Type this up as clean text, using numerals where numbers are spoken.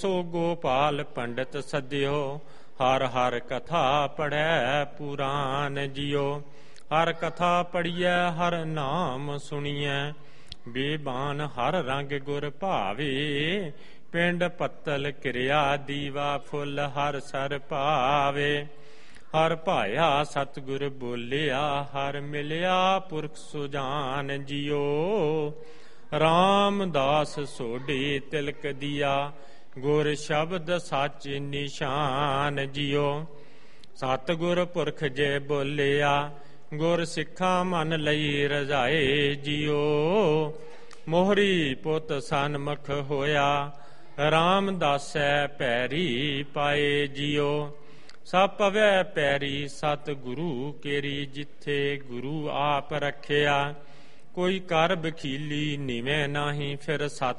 ਸੋ ਗੋਪਾਲ ਪੰਡਤ ਸੱਦਿਓ, ਹਰ ਹਰ ਕਥਾ ਪੜ੍ਹੈ ਪੁਰਾਨ ਜਿਉ। ਹਰ ਕਥਾ ਪੜ੍ਹੀਐ ਹਰ ਨਾਮ ਸੁਣੀਐ, ਬੇਬਾਨ ਹਰ ਰੰਗ ਗੁਰ ਭਾਵੇ। ਪਿੰਡ ਪੱਤਲ ਕਿਰਿਆ ਦੀਵਾ ਫੁੱਲ, ਹਰ ਸਰ ਭਾਵੇ। ਹਰ ਭਾਇਆ ਸਤਿਗੁਰ ਬੋਲਿਆ, ਹਰ ਮਿਲਿਆ ਪੁਰਖ ਸੁਜਾਨ ਜਿਉ। ਰਾਮਦਾਸ ਸੋਢੀ ਤਿਲਕ ਦੀਆ, ਗੁਰ ਸ਼ਬਦ ਸੱਚ ਨਿਸ਼ਾਨ ਜਿਉ। ਸਤਿਗੁਰ ਪੁਰਖ ਜੇ ਬੋਲਿਆ, ਗੁਰ ਸਿੱਖਾਂ ਮਨ ਲਈ ਰਜਾਏ ਜਿਉ। ਮੋਹਰੀ ਪੁੱਤ ਸਨਮੁਖ ਹੋਇਆ, ਰਾਮਦਾਸੈ ਪੈਰੀ ਪਾਏ ਜਿਉ। ਸਭ ਪਵੈ ਪੈਰੀ ਸਤਿਗੁਰੂ ਕੇਰੀ, ਜਿੱਥੇ ਗੁਰੂ ਆਪ ਰੱਖਿਆ। ਕੋਈ ਕਰ ਬਖੀਲੀ ਨਿਵੇਂ ਨਾਹੀਂ, ਫਿਰ ਸਤ